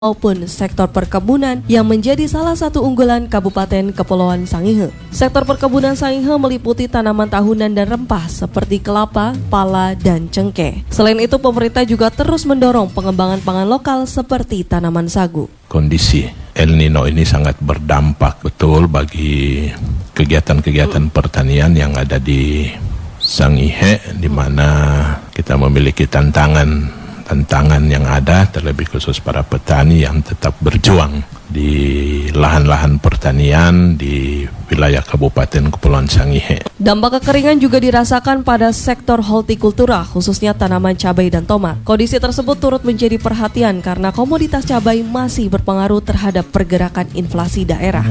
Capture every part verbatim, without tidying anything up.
maupun sektor perkebunan yang menjadi salah satu unggulan Kabupaten Kepulauan Sangihe. Sektor perkebunan Sangihe meliputi tanaman tahunan dan rempah seperti kelapa, pala, dan cengkeh. Selain itu, pemerintah juga terus mendorong pengembangan pangan lokal seperti tanaman sagu. Kondisi El Nino ini sangat berdampak betul bagi kegiatan-kegiatan pertanian yang ada di Sangihe, di mana kita memiliki tantangan tantangan yang ada, terlebih khusus para petani yang tetap berjuang di lahan-lahan pertanian di wilayah Kabupaten Kepulauan Sangihe. Dampak kekeringan juga dirasakan pada sektor hortikultura, khususnya tanaman cabai dan tomat. Kondisi tersebut turut menjadi perhatian karena komoditas cabai masih berpengaruh terhadap pergerakan inflasi daerah.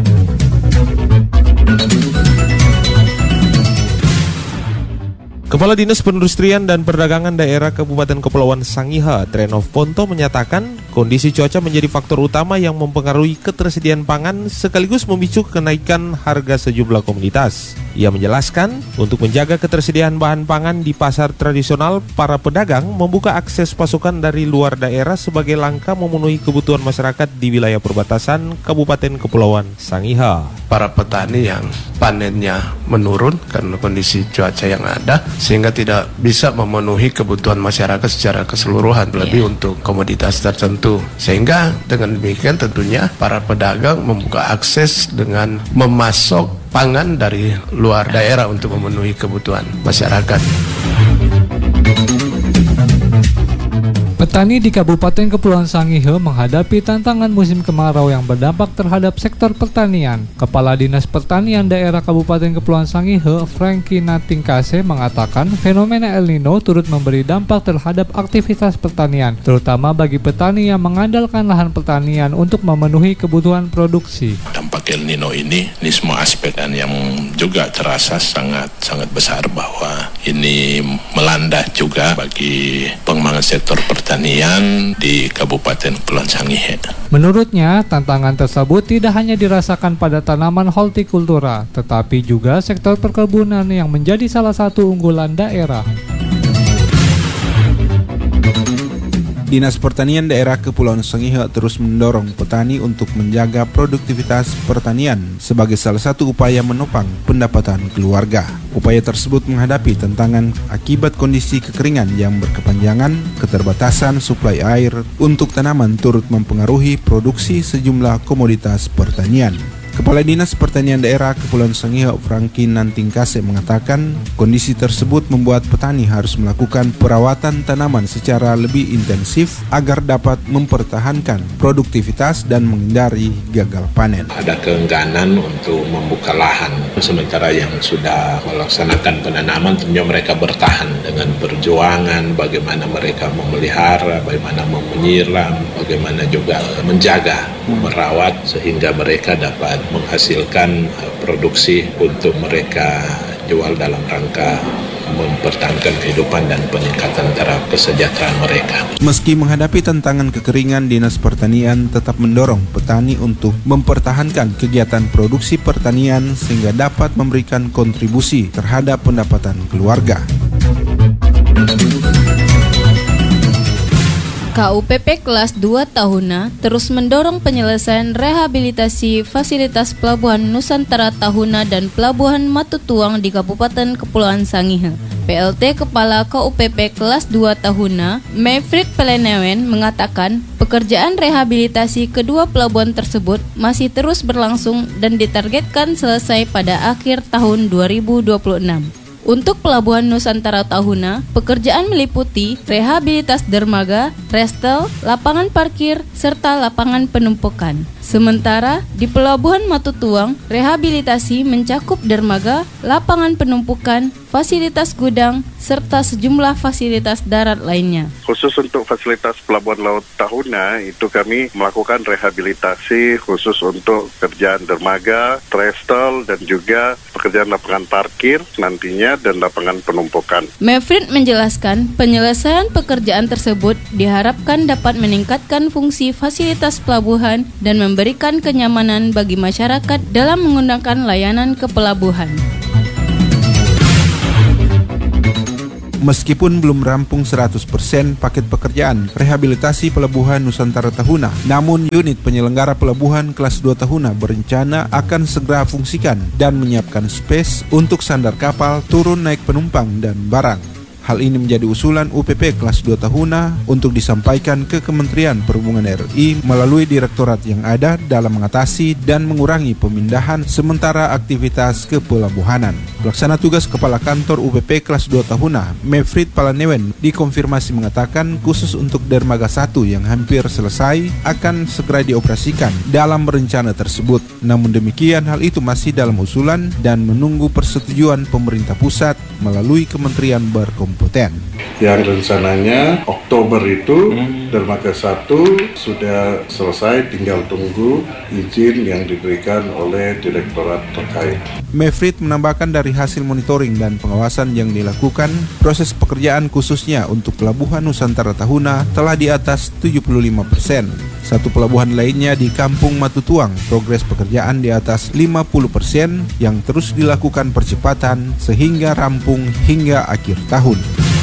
Kepala Dinas Perindustrian dan Perdagangan Daerah Kabupaten Kepulauan Sangihe, Trenov Ponto, menyatakan kondisi cuaca menjadi faktor utama yang mempengaruhi ketersediaan pangan sekaligus memicu kenaikan harga sejumlah komoditas. Ia menjelaskan, untuk menjaga ketersediaan bahan pangan di pasar tradisional, para pedagang membuka akses pasokan dari luar daerah sebagai langkah memenuhi kebutuhan masyarakat di wilayah perbatasan Kabupaten Kepulauan Sangihe. Para petani yang panennya menurun karena kondisi cuaca yang ada, sehingga tidak bisa memenuhi kebutuhan masyarakat secara keseluruhan, lebih untuk komoditas tertentu. Sehingga dengan demikian tentunya para pedagang membuka akses dengan memasok pangan dari luar daerah untuk memenuhi kebutuhan masyarakat. Petani di Kabupaten Kepulauan Sangihe menghadapi tantangan musim kemarau yang berdampak terhadap sektor pertanian. Kepala Dinas Pertanian Daerah Kabupaten Kepulauan Sangihe, Franky Natingkase, mengatakan fenomena El Nino turut memberi dampak terhadap aktivitas pertanian, terutama bagi petani yang mengandalkan lahan pertanian untuk memenuhi kebutuhan produksi. Dampak El Nino ini, ini semua aspek dan yang juga terasa sangat sangat besar bahwa ini melanda juga bagi pengembangan sektor pertanian pertanian di Kabupaten Kepulauan Sangihe. Menurutnya, tantangan tersebut tidak hanya dirasakan pada tanaman hortikultura, tetapi juga sektor perkebunan yang menjadi salah satu unggulan daerah. Dinas Pertanian Daerah Kepulauan Sangihe terus mendorong petani untuk menjaga produktivitas pertanian sebagai salah satu upaya menopang pendapatan keluarga. Upaya tersebut menghadapi tantangan akibat kondisi kekeringan yang berkepanjangan, keterbatasan suplai air untuk tanaman turut mempengaruhi produksi sejumlah komoditas pertanian. Kepala Dinas Pertanian Daerah Kepulauan Sangihe, Franky Natingkase, mengatakan kondisi tersebut membuat petani harus melakukan perawatan tanaman secara lebih intensif agar dapat mempertahankan produktivitas dan menghindari gagal panen. Ada keengganan untuk membuka lahan, sementara yang sudah melaksanakan penanaman tentunya mereka bertahan dengan perjuangan bagaimana mereka memelihara, bagaimana menyiram, bagaimana juga menjaga, merawat sehingga mereka dapat menghasilkan produksi untuk mereka jual dalam rangka mempertahankan kehidupan dan peningkatan taraf kesejahteraan mereka. Meski menghadapi tantangan kekeringan, Dinas Pertanian tetap mendorong petani untuk mempertahankan kegiatan produksi pertanian sehingga dapat memberikan kontribusi terhadap pendapatan keluarga. K U P P kelas dua Tahuna terus mendorong penyelesaian rehabilitasi fasilitas Pelabuhan Nusantara Tahuna dan Pelabuhan Matutuang di Kabupaten Kepulauan Sangihe. P L T Kepala K U P P kelas dua Tahuna, Mevrit Pelenewen, mengatakan pekerjaan rehabilitasi kedua pelabuhan tersebut masih terus berlangsung dan ditargetkan selesai pada akhir tahun dua ribu dua puluh enam. Untuk Pelabuhan Nusantara Tahuna, pekerjaan meliputi rehabilitas dermaga, restel, lapangan parkir, serta lapangan penumpukan. Sementara di Pelabuhan Matutuang, rehabilitasi mencakup dermaga, lapangan penumpukan, fasilitas gudang, serta sejumlah fasilitas darat lainnya. Khusus untuk fasilitas Pelabuhan Laut Tahuna, itu kami melakukan rehabilitasi khusus untuk pekerjaan dermaga, restel, dan juga pekerjaan lapangan parkir nantinya dan lapangan penumpukan. Mevrit menjelaskan, penyelesaian pekerjaan tersebut diharapkan dapat meningkatkan fungsi fasilitas pelabuhan dan memberikan kenyamanan bagi masyarakat dalam menggunakan layanan ke pelabuhan. Meskipun belum rampung seratus persen paket pekerjaan rehabilitasi Pelabuhan Nusantara Tahuna, namun unit penyelenggara pelabuhan kelas dua Tahuna berencana akan segera fungsikan dan menyiapkan space untuk sandar kapal, turun naik penumpang dan barang. Hal ini menjadi usulan U P P kelas dua Tahuna untuk disampaikan ke Kementerian Perhubungan R I melalui direktorat yang ada dalam mengatasi dan mengurangi pemindahan sementara aktivitas ke pelabuhanan. Pelaksana tugas Kepala Kantor U P P kelas dua Tahuna, Mefrit Palanewen, dikonfirmasi mengatakan khusus untuk dermaga satu yang hampir selesai akan segera dioperasikan dalam rencana tersebut. Namun demikian, hal itu masih dalam usulan dan menunggu persetujuan pemerintah pusat melalui kementerian berkompeten. Yang rencananya Oktober itu hmm. dermaga satu sudah selesai, tinggal tunggu izin yang diberikan oleh direktorat terkait. Mefrit menambahkan dari hasil monitoring dan pengawasan yang dilakukan, proses pekerjaan khususnya untuk Pelabuhan Nusantara Tahuna telah di atas tujuh puluh lima persen. Satu pelabuhan lainnya di Kampung Matutuang, progres pekerjaan di atas lima puluh persen yang terus dilakukan percepatan sehingga rampung hingga akhir tahun.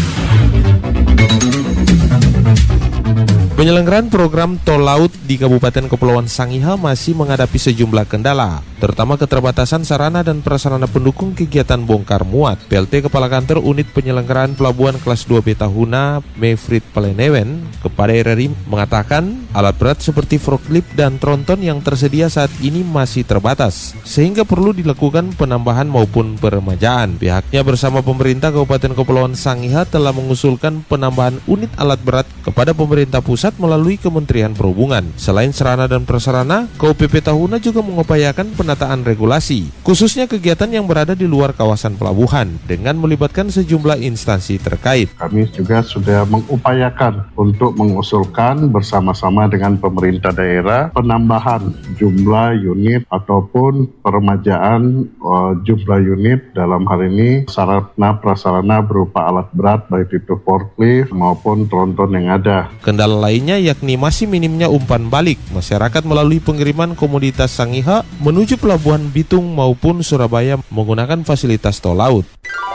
Penyelenggaraan program tol laut di Kabupaten Kepulauan Sangihe masih menghadapi sejumlah kendala, terutama keterbatasan sarana dan prasarana pendukung kegiatan bongkar muat. P L T Kepala Kantor Unit Penyelenggaraan Pelabuhan Kelas dua B Tahuna, Mefrit Palanewen, kepada R R I mengatakan alat berat seperti forklift dan tronton yang tersedia saat ini masih terbatas, sehingga perlu dilakukan penambahan maupun peremajaan. Pihaknya bersama pemerintah Kabupaten Kepulauan Sangihe telah mengusulkan penambahan unit alat berat kepada pemerintah pusat melalui Kementerian Perhubungan. Selain sarana dan prasarana, K U P P Tahuna juga mengupayakan penataan regulasi, khususnya kegiatan yang berada di luar kawasan pelabuhan, dengan melibatkan sejumlah instansi terkait. Kami juga sudah mengupayakan untuk mengusulkan bersama-sama dengan pemerintah daerah penambahan jumlah unit ataupun peremajaan uh, jumlah unit, dalam hal ini sarana prasarana berupa alat berat baik itu forklift maupun tronton yang ada. Kendala lainnya yakni masih minimnya umpan balik masyarakat melalui pengiriman komoditas Sangihe menuju Pelabuhan Bitung maupun Surabaya menggunakan fasilitas tol laut.